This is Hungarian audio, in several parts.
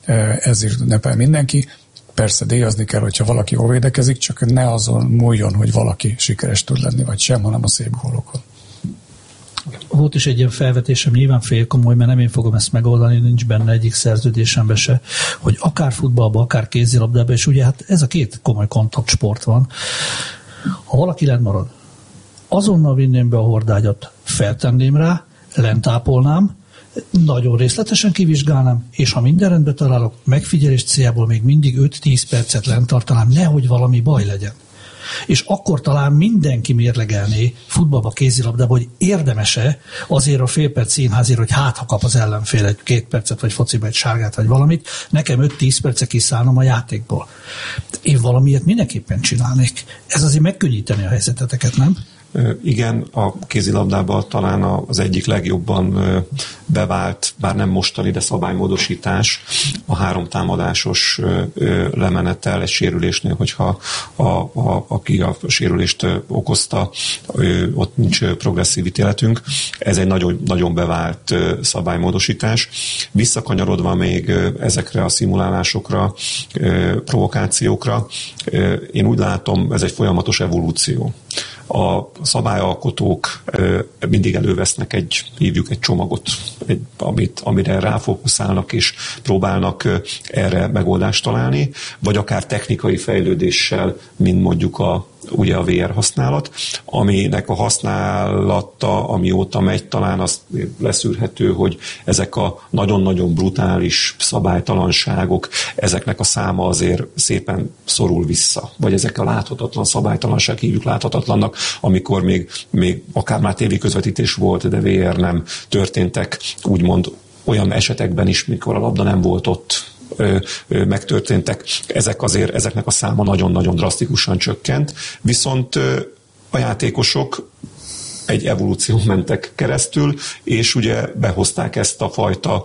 ezért ünnepel mindenki. Persze díjazni kell, hogyha valaki jól védekezik, csak ne azon múljon, hogy valaki sikeres tud lenni, vagy sem, hanem a szép gólokon. Volt is egy ilyen felvetésem, nyilván félkomoly, mert nem én fogom ezt megoldani, nincs benne egyik szerződésemben se, hogy akár futballban, akár kézilabdában, és ugye hát ez a két komoly kontaktsport van. Ha valaki lent marad, azonnal vinném be a hordágyat, feltenném rá, lentápolnám, nagyon részletesen kivizsgálnám, és ha minden rendben találok, megfigyelés céljából még mindig 5-10 percet lent tartanám, nehogy valami baj legyen. És akkor talán mindenki mérlegelné futballba, kézilabdába, hogy érdemese azért a fél perc színházért, hogy hát ha kap az ellenfél egy 2 percet, vagy fociba egy sárgát, vagy valamit, nekem 5-10 percet kiszállnom a játékból. Én valamiért mindenképpen csinálnék. Ez azért megkönnyíteni a helyzeteteket, nem? Igen, a kézilabdában talán az egyik legjobban bevált, bár nem mostani, de szabálymódosítás a 3 támadásos lemenetel egy sérülésnél, hogyha aki a sérülést okozta, ott nincs progresszív ítéletünk. Ez egy nagyon, nagyon bevált szabálymódosítás. Visszakanyarodva még ezekre a szimulálásokra, provokációkra, én úgy látom, ez egy folyamatos evolúció. A szabályalkotók mindig elővesznek hívjuk egy csomagot, amire ráfókuszálnak és próbálnak erre megoldást találni, vagy akár technikai fejlődéssel, mint mondjuk ugye a VR használat, aminek a használata, amióta megy, talán az leszűrhető, hogy ezek a nagyon-nagyon brutális szabálytalanságok, ezeknek a száma azért szépen szorul vissza. Vagy ezek a láthatatlan szabálytalanság, hívjuk láthatatlannak, amikor még akár már tévéközvetítés volt, de VR nem, történtek úgymond olyan esetekben is, mikor a labda nem volt ott, megtörténtek. Ezeknek a száma nagyon-nagyon drasztikusan csökkent, viszont a játékosok egy evolúción mentek keresztül, és ugye behozták ezt a fajta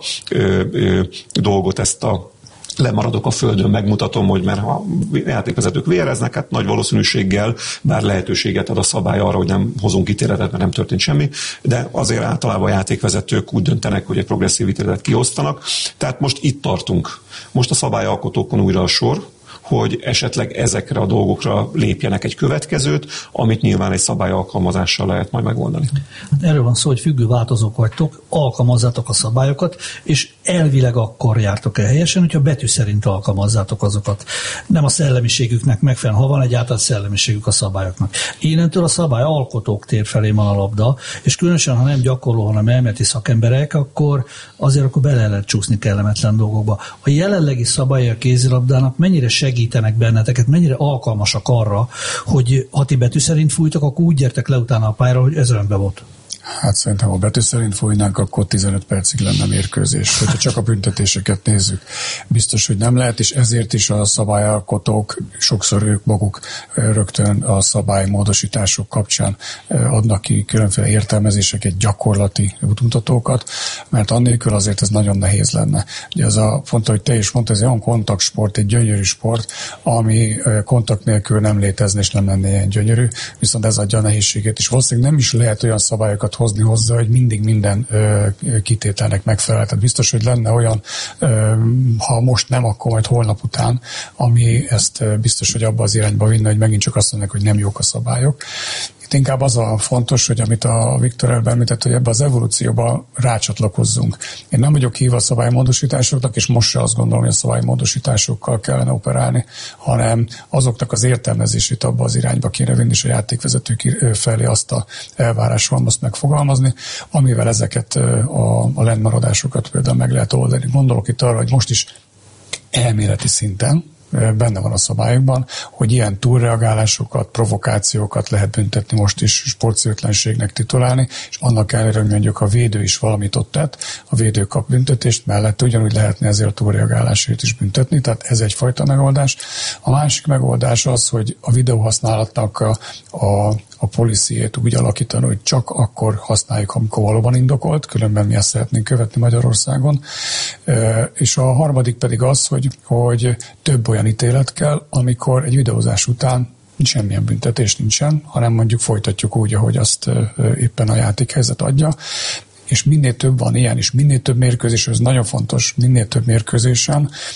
dolgot, ezt a lemaradok a földön, megmutatom, hogy mert ha játékvezetők véreznek, hát nagy valószínűséggel, bár lehetőséget ad a szabály arra, hogy nem hozunk ítéletet, mert nem történt semmi, de azért általában a játékvezetők úgy döntenek, hogy egy progresszív ítéletet kiosztanak. Tehát most itt tartunk. Most a szabályalkotókon újra a sor, hogy esetleg ezekre a dolgokra lépjenek egy következőt, amit nyilván egy szabályalkalmazással lehet majd megoldani. Erről van szó, hogy függő változók vagytok, alkalmazzátok a szabályokat, és elvileg akkor jártok el helyesen, hogyha betű szerint alkalmazzátok azokat. Nem a szellemiségüknek megfelelően, ha van egyáltalán szellemiségük a szabályoknak. Innentől a szabályalkotók tér felé van a labda, és különösen, ha nem gyakorló, hanem elméleti szakemberek, akkor bele lehet csúszni kellemetlen dolgokba. A jelenlegi szabályok a kézilabdának mennyire segítenek benneteket, mennyire alkalmasak arra, hogy ha ti betű szerint fújtak, akkor úgy gyertek le utána a pályára, hogy ez rendben volt? Hát szerintem, ha betű szerint fújnánk, akkor 15 percig lenne mérkőzés. Hogyha csak a büntetéseket nézzük, biztos, hogy nem lehet, és ezért is a szabályalkotók, sokszor ők maguk rögtön a szabálymódosítások kapcsán adnak ki különféle értelmezéseket, gyakorlati útmutatókat, mert annélkül azért ez nagyon nehéz lenne. Ugye az a fontos, hogy te is mondtad, ez egy olyan kontaktsport, egy gyönyörű sport, ami kontakt nélkül nem létezne, és nem lenne ilyen gyönyörű, viszont ez adja a nehézséget, és valószínűleg nem is lehet olyan szabályokat hozni hozzá, hogy mindig minden kitételnek megfelel. Tehát biztos, hogy lenne olyan, ha most nem, akkor majd holnap után, ami ezt biztos, hogy abba az irányba vinne, hogy megint csak azt mondják, hogy nem jók a szabályok. Itt inkább az a fontos, hogy amit a Viktor elbemlített, hogy ebbe az evolúcióba rácsatlakozzunk. Én nem vagyok hívva a szabálymódosításoknak, és most se azt gondolom, hogy a szabálymódosításokkal kellene operálni, hanem azoknak az értelmezését abba az irányba kéne vinni, és a játékvezetők felé azt a elvárás van azt megfogalmazni, amivel ezeket a lennmaradásokat például meg lehet oldani. Gondolok itt arra, hogy most is elméleti szinten benne van a szabályokban, hogy ilyen túlreagálásokat, provokációkat lehet büntetni, most is sportszerűtlenségnek titulálni, és annak ellenére, hogy mondjuk a védő is valamit ott tett, a védő kap büntetést, mellett ugyanúgy lehetne ezért a túlreagálásért is büntetni, tehát ez egyfajta megoldás. A másik megoldás az, hogy a videóhasználatnak a policyjét úgy alakítani, hogy csak akkor használjuk, amikor valóban indokolt, különben mi ezt szeretnénk követni Magyarországon. És a harmadik pedig az, hogy több olyan ítélet kell, amikor egy videózás után semmilyen büntetés nincsen, hanem mondjuk folytatjuk úgy, ahogy azt éppen a játékhelyzet adja. és minél több van ilyen, és minél több mérkőzés, ez nagyon fontos, minél több mérkőzésen,